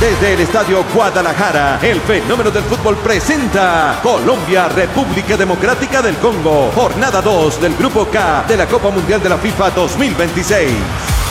Desde el Estadio Guadalajara, el fenómeno del fútbol presenta Colombia, República Democrática del Congo, jornada 2 del Grupo K de la Copa Mundial de la FIFA 2026.